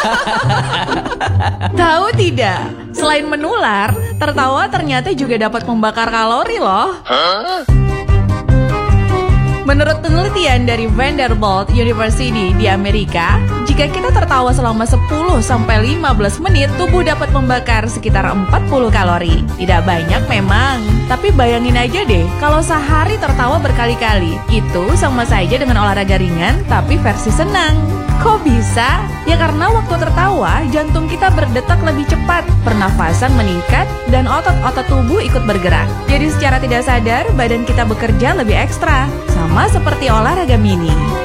Tahu tidak? Selain menular, tertawa ternyata juga dapat membakar kalori loh. Menurut penelitian dari Vanderbilt University di Amerika, jika kita tertawa selama 10-15 menit, tubuh dapat membakar sekitar 40 kalori. Tidak banyak memang, tapi bayangin aja deh, kalau sehari tertawa berkali-kali, itu sama saja dengan olahraga ringan, tapi versi senang. Kok bisa? Ya karena waktu tertawa, jantung kita berdetak lebih cepat, pernafasan meningkat, dan otot-otot tubuh ikut bergerak. Jadi secara tidak sadar, badan kita bekerja lebih ekstra, sama seperti olahraga mini.